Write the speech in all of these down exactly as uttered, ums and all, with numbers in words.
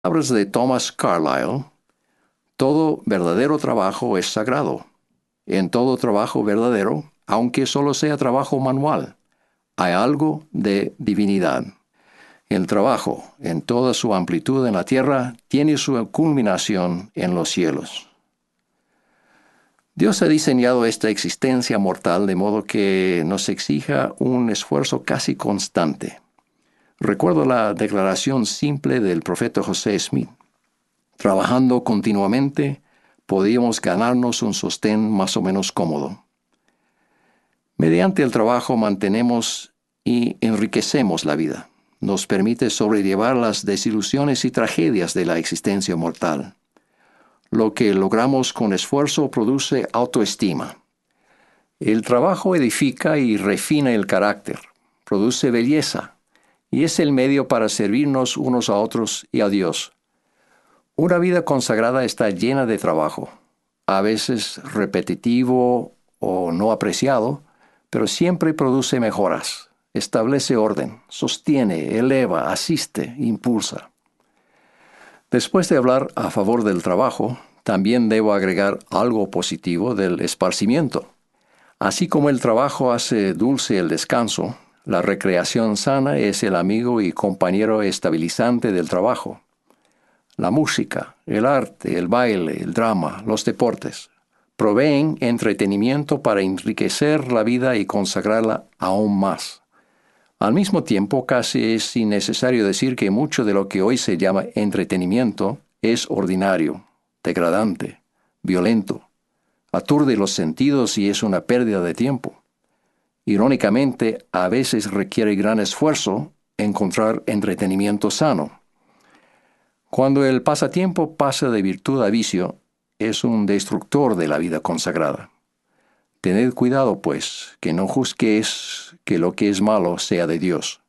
Palabras de Thomas Carlyle, todo verdadero trabajo es sagrado. En todo trabajo verdadero, aunque solo sea trabajo manual, hay algo de divinidad. El trabajo, en toda su amplitud en la tierra, tiene su culminación en los cielos. Dios ha diseñado esta existencia mortal de modo que nos exija un esfuerzo casi constante. Recuerdo la declaración simple del profeta José Smith. Trabajando continuamente, podíamos ganarnos un sostén más o menos cómodo. Mediante el trabajo mantenemos y enriquecemos la vida. Nos permite sobrellevar las desilusiones y tragedias de la existencia mortal. Lo que logramos con esfuerzo produce autoestima. El trabajo edifica y refina el carácter, produce belleza, y es el medio para servirnos unos a otros y a Dios. Una vida consagrada está llena de trabajo, a veces repetitivo o no apreciado, pero siempre produce mejoras, establece orden, sostiene, eleva, asiste, impulsa. Después de hablar a favor del trabajo, también debo agregar algo positivo del esparcimiento. Así como el trabajo hace dulce el descanso, la recreación sana es el amigo y compañero estabilizante del trabajo. La música, el arte, el baile, el drama, los deportes proveen entretenimiento para enriquecer la vida y consagrarla aún más. Al mismo tiempo, casi es innecesario decir que mucho de lo que hoy se llama entretenimiento es ordinario, degradante, violento, aturde los sentidos y es una pérdida de tiempo. Irónicamente, a veces requiere gran esfuerzo encontrar entretenimiento sano. Cuando el pasatiempo pasa de virtud a vicio, es un destructor de la vida consagrada. Tened cuidado, pues, que no juzguéis que lo que es malo sea de Dios.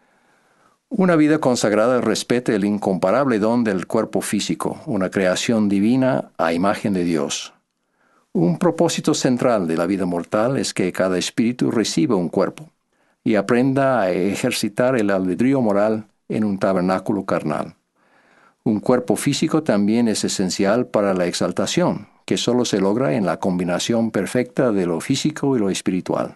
Una vida consagrada respeta el incomparable don del cuerpo físico, una creación divina a imagen de Dios. Un propósito central de la vida mortal es que cada espíritu reciba un cuerpo y aprenda a ejercitar el albedrío moral en un tabernáculo carnal. Un cuerpo físico también es esencial para la exaltación, que solo se logra en la combinación perfecta de lo físico y lo espiritual.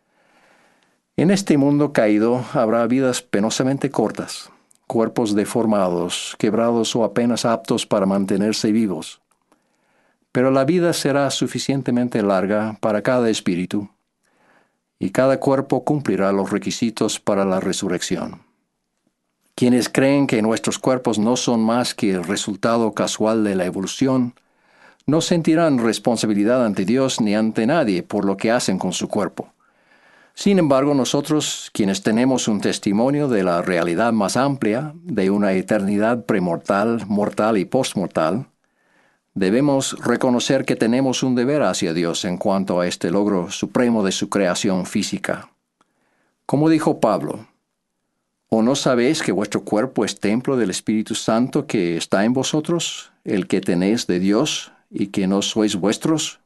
En este mundo caído habrá vidas penosamente cortas, cuerpos deformados, quebrados o apenas aptos para mantenerse vivos. Pero la vida será suficientemente larga para cada espíritu, y cada cuerpo cumplirá los requisitos para la resurrección. Quienes creen que nuestros cuerpos no son más que el resultado casual de la evolución, no sentirán responsabilidad ante Dios ni ante nadie por lo que hacen con su cuerpo. Sin embargo, nosotros, quienes tenemos un testimonio de la realidad más amplia, de una eternidad premortal, mortal y postmortal, debemos reconocer que tenemos un deber hacia Dios en cuanto a este logro supremo de su creación física. Como dijo Pablo, ¿o no sabéis que vuestro cuerpo es templo del Espíritu Santo que está en vosotros, el que tenéis de Dios, y que no sois vuestros?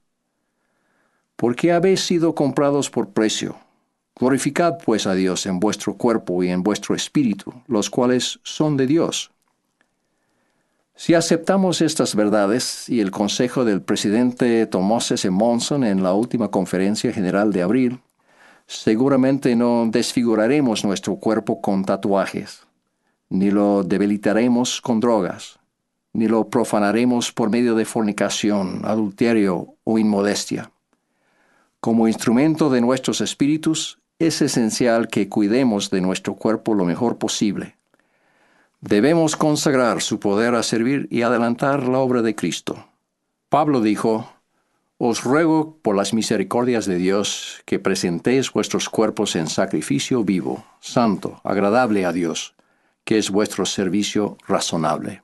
Porque habéis sido comprados por precio. Glorificad pues a Dios en vuestro cuerpo y en vuestro espíritu, los cuales son de Dios. Si aceptamos estas verdades y el consejo del presidente Thomas S. Monson en la última conferencia general de abril, seguramente no desfiguraremos nuestro cuerpo con tatuajes, ni lo debilitaremos con drogas, ni lo profanaremos por medio de fornicación, adulterio o inmodestia. Como instrumento de nuestros espíritus, es esencial que cuidemos de nuestro cuerpo lo mejor posible. Debemos consagrar su poder a servir y adelantar la obra de Cristo. Pablo dijo, «Os ruego por las misericordias de Dios que presentéis vuestros cuerpos en sacrificio vivo, santo, agradable a Dios, que es vuestro servicio razonable».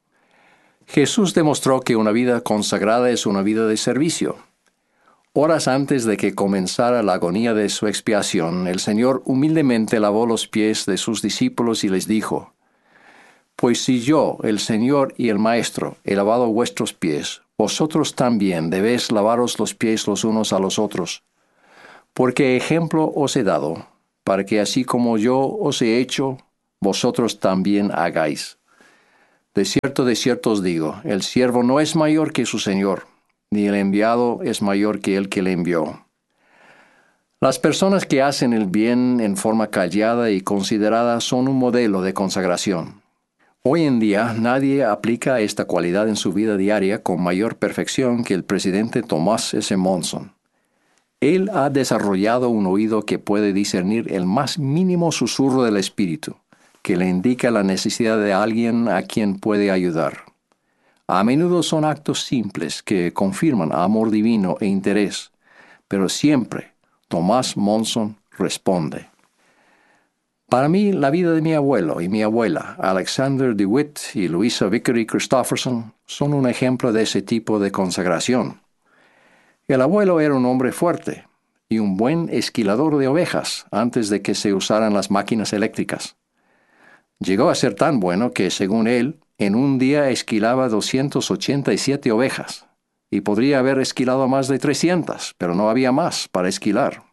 Jesús demostró que una vida consagrada es una vida de servicio. Horas antes de que comenzara la agonía de su expiación, el Señor humildemente lavó los pies de sus discípulos y les dijo, «Pues si yo, el Señor y el Maestro, he lavado vuestros pies, vosotros también debéis lavaros los pies los unos a los otros. Porque ejemplo os he dado, para que así como yo os he hecho, vosotros también hagáis. De cierto, de cierto os digo, el siervo no es mayor que su señor, ni el enviado es mayor que el que le envió. Las personas que hacen el bien en forma callada y considerada son un modelo de consagración. Hoy en día nadie aplica esta cualidad en su vida diaria con mayor perfección que el presidente Thomas S. Monson. Él ha desarrollado un oído que puede discernir el más mínimo susurro del espíritu, que le indica la necesidad de alguien a quien puede ayudar. A menudo son actos simples que confirman amor divino e interés, pero siempre Thomas Monson responde. Para mí, la vida de mi abuelo y mi abuela, Alexander DeWitt y Louisa Vickery Christopherson, son un ejemplo de ese tipo de consagración. El abuelo era un hombre fuerte y un buen esquilador de ovejas antes de que se usaran las máquinas eléctricas. Llegó a ser tan bueno que, según él, en un día esquilaba doscientas ochenta y siete ovejas, y podría haber esquilado más de trescientas, pero no había más para esquilar.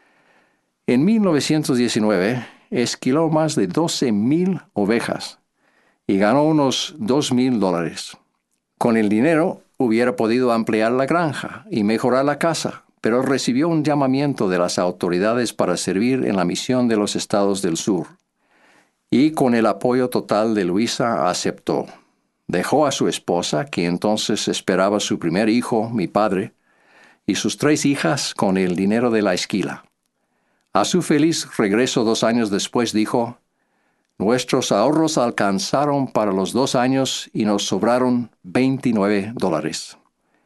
En mil novecientos diecinueve, esquiló más de doce mil ovejas y ganó unos dos mil dólares. Con el dinero hubiera podido ampliar la granja y mejorar la casa, pero recibió un llamamiento de las autoridades para servir en la misión de los estados del sur. Y con el apoyo total de Luisa aceptó. Dejó a su esposa, que entonces esperaba su primer hijo, mi padre, y sus tres hijas con el dinero de la esquila. A su feliz regreso dos años después dijo, «Nuestros ahorros alcanzaron para los dos años y nos sobraron veintinueve dólares».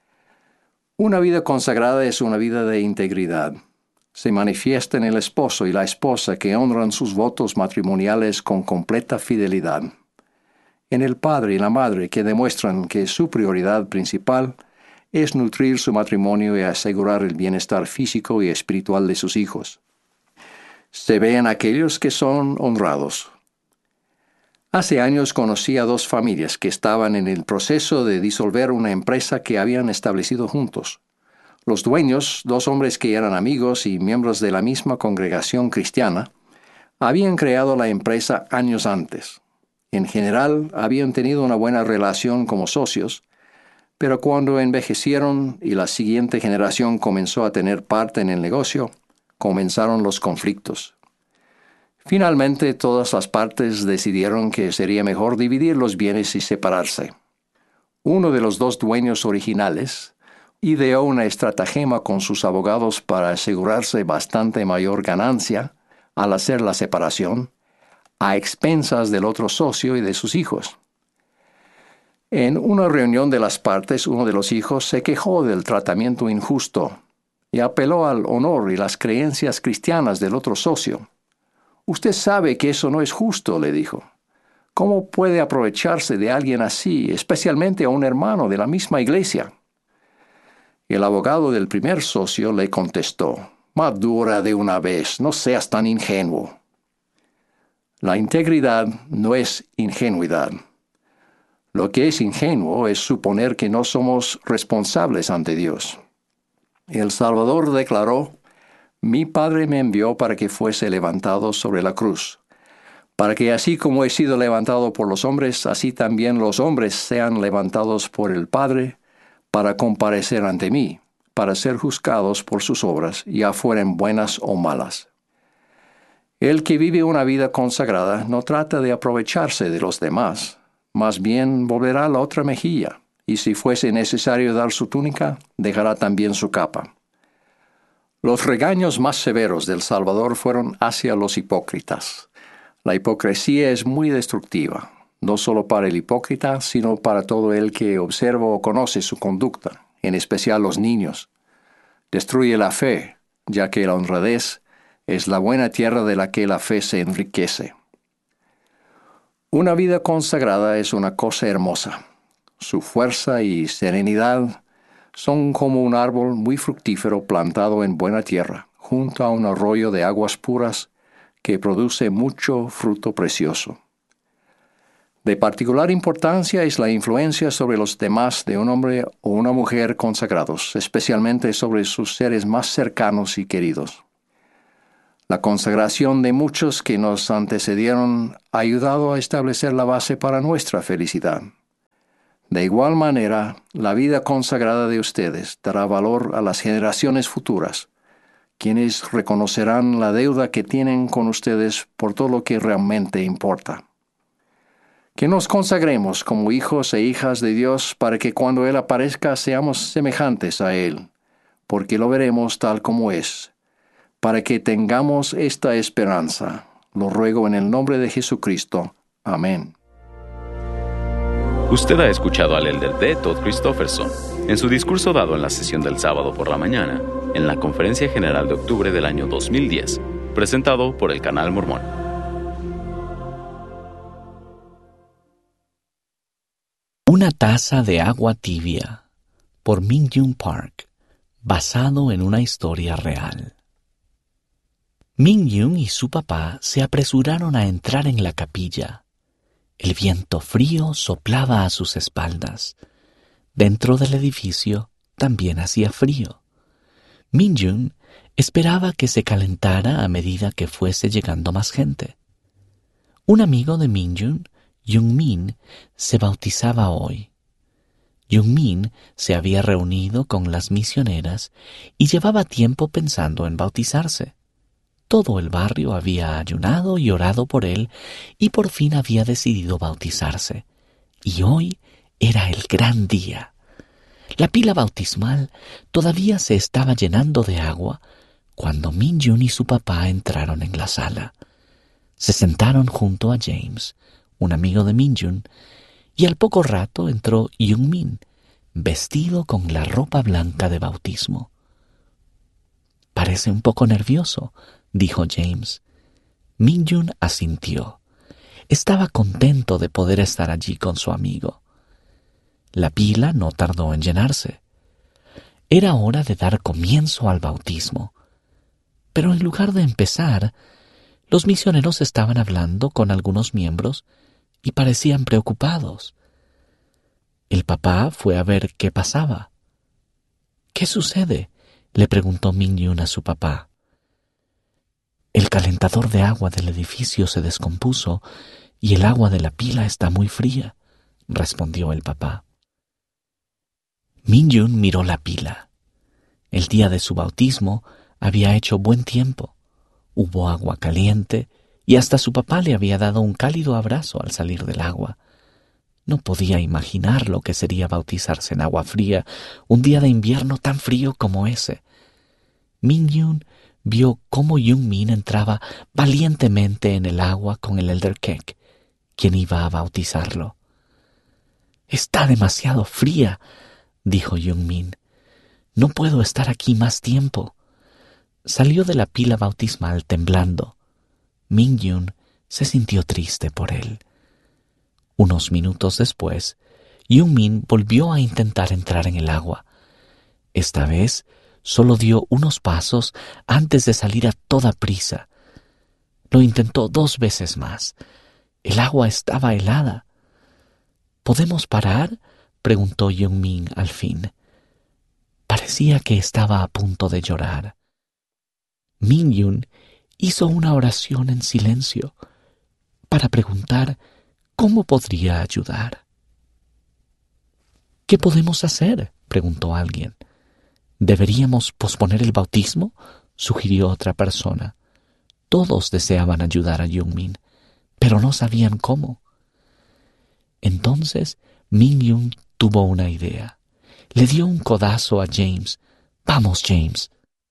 Una vida consagrada es una vida de integridad. Se manifiesta en el esposo y la esposa que honran sus votos matrimoniales con completa fidelidad. En el padre y la madre que demuestran que su prioridad principal es nutrir su matrimonio y asegurar el bienestar físico y espiritual de sus hijos. Se ve en aquellos que son honrados. Hace años conocí a dos familias que estaban en el proceso de disolver una empresa que habían establecido juntos. Los dueños, dos hombres que eran amigos y miembros de la misma congregación cristiana, habían creado la empresa años antes. En general, habían tenido una buena relación como socios, pero cuando envejecieron y la siguiente generación comenzó a tener parte en el negocio, comenzaron los conflictos. Finalmente, todas las partes decidieron que sería mejor dividir los bienes y separarse. Uno de los dos dueños originales ideó una estratagema con sus abogados para asegurarse bastante mayor ganancia al hacer la separación, a expensas del otro socio y de sus hijos. En una reunión de las partes, uno de los hijos se quejó del tratamiento injusto y apeló al honor y las creencias cristianas del otro socio. «Usted sabe que eso no es justo», le dijo. «¿Cómo puede aprovecharse de alguien así, especialmente a un hermano de la misma iglesia?» El abogado del primer socio le contestó, «Madura de una vez, no seas tan ingenuo». La integridad no es ingenuidad. Lo que es ingenuo es suponer que no somos responsables ante Dios. El Salvador declaró, «Mi Padre me envió para que fuese levantado sobre la cruz, para que así como he sido levantado por los hombres, así también los hombres sean levantados por el Padre, para comparecer ante mí, para ser juzgados por sus obras, ya fueren buenas o malas». El que vive una vida consagrada no trata de aprovecharse de los demás, más bien volverá la otra mejilla, y si fuese necesario dar su túnica, dejará también su capa. Los regaños más severos del Salvador fueron hacia los hipócritas. La hipocresía es muy destructiva, no solo para el hipócrita, sino para todo el que observa o conoce su conducta, en especial los niños. Destruye la fe, ya que la honradez es la buena tierra de la que la fe se enriquece. Una vida consagrada es una cosa hermosa. Su fuerza y serenidad son como un árbol muy fructífero plantado en buena tierra, junto a un arroyo de aguas puras que produce mucho fruto precioso. De particular importancia es la influencia sobre los demás de un hombre o una mujer consagrados, especialmente sobre sus seres más cercanos y queridos. La consagración de muchos que nos antecedieron ha ayudado a establecer la base para nuestra felicidad. De igual manera, la vida consagrada de ustedes dará valor a las generaciones futuras, quienes reconocerán la deuda que tienen con ustedes por todo lo que realmente importa. Que nos consagremos como hijos e hijas de Dios para que cuando Él aparezca seamos semejantes a Él, porque lo veremos tal como es. Para que tengamos esta esperanza, lo ruego en el nombre de Jesucristo. Amén. Usted ha escuchado al elder D. Todd Christofferson en su discurso dado en la sesión del sábado por la mañana en la Conferencia General de octubre del año dos mil diez, presentado por el Canal Mormón. Una taza de agua tibia, por Min-Young Park, basado en una historia real. Min-Young y su papá se apresuraron a entrar en la capilla. El viento frío soplaba a sus espaldas. Dentro del edificio también hacía frío. Min-Young esperaba que se calentara a medida que fuese llegando más gente. Un amigo de Min-Young, Young-Min, se bautizaba hoy. Young-Min se había reunido con las misioneras y llevaba tiempo pensando en bautizarse. Todo el barrio había ayunado y orado por él y por fin había decidido bautizarse. Y hoy era el gran día. La pila bautismal todavía se estaba llenando de agua cuando Min-Young y su papá entraron en la sala. Se sentaron junto a James, un amigo de Min-Young, y al poco rato entró Young-Min, vestido con la ropa blanca de bautismo. «Parece un poco nervioso», dijo James. Min-Young asintió. Estaba contento de poder estar allí con su amigo. La pila no tardó en llenarse. Era hora de dar comienzo al bautismo. Pero en lugar de empezar, los misioneros estaban hablando con algunos miembros y parecían preocupados. El papá fue a ver qué pasaba. «¿Qué sucede?», le preguntó Min-Young a su papá. «El calentador de agua del edificio se descompuso y el agua de la pila está muy fría», respondió el papá. Min-Young miró la pila. El día de su bautismo había hecho buen tiempo. Hubo agua caliente y hasta su papá le había dado un cálido abrazo al salir del agua. No podía imaginar lo que sería bautizarse en agua fría un día de invierno tan frío como ese. Min-Young vio cómo Young-Min entraba valientemente en el agua con el elder Keck, quien iba a bautizarlo. «Está demasiado fría», dijo Young-Min. «No puedo estar aquí más tiempo». Salió de la pila bautismal temblando. Min-Young se sintió triste por él. Unos minutos después, Young-Min volvió a intentar entrar en el agua. Esta vez solo dio unos pasos antes de salir a toda prisa. Lo intentó dos veces más. El agua estaba helada. «¿Podemos parar?», preguntó Young-Min al fin. Parecía que estaba a punto de llorar. Min-Young hizo una oración en silencio para preguntar cómo podría ayudar. «¿Qué podemos hacer?», preguntó alguien. «¿Deberíamos posponer el bautismo?», sugirió otra persona. Todos deseaban ayudar a Young-Min, pero no sabían cómo. Entonces Min-Young tuvo una idea. Le dio un codazo a James. «Vamos, James».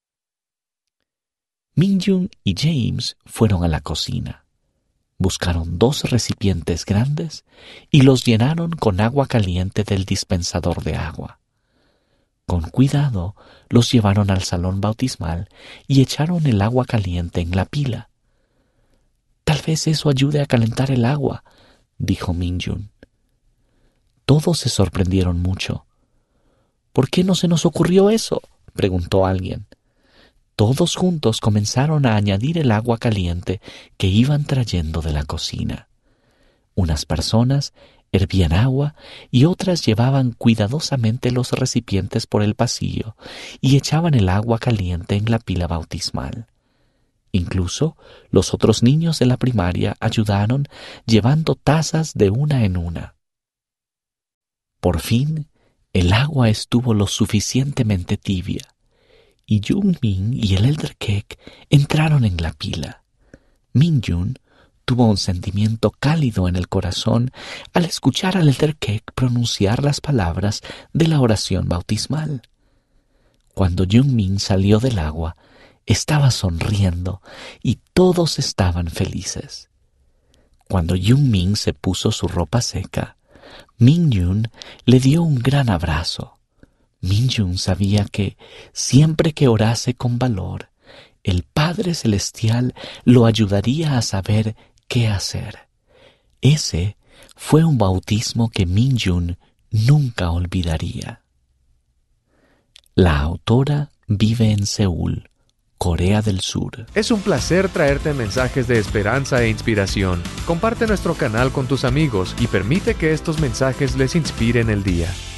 Min-Young y James fueron a la cocina. Buscaron dos recipientes grandes y los llenaron con agua caliente del dispensador de agua. Con cuidado los llevaron al salón bautismal y echaron el agua caliente en la pila. «Tal vez eso ayude a calentar el agua», dijo Min-Young. Todos se sorprendieron mucho. «¿Por qué no se nos ocurrió eso?», preguntó alguien. Todos juntos comenzaron a añadir el agua caliente que iban trayendo de la cocina. Unas personas hervían agua y otras llevaban cuidadosamente los recipientes por el pasillo y echaban el agua caliente en la pila bautismal. Incluso los otros niños de la primaria ayudaron llevando tazas de una en una. Por fin, el agua estuvo lo suficientemente tibia y Jung-min y el Elder Keck entraron en la pila. Min-jun tuvo un sentimiento cálido en el corazón al escuchar al Elder Keck pronunciar las palabras de la oración bautismal. Cuando Jung-min salió del agua, estaba sonriendo y todos estaban felices. Cuando Jung-min se puso su ropa seca, Min-jun le dio un gran abrazo. Min-jun sabía que, siempre que orase con valor, el Padre Celestial lo ayudaría a saber qué hacer. Ese fue un bautismo que Min-jun nunca olvidaría. La autora vive en Seúl, Corea del Sur. Es un placer traerte mensajes de esperanza e inspiración. Comparte nuestro canal con tus amigos y permite que estos mensajes les inspiren el día.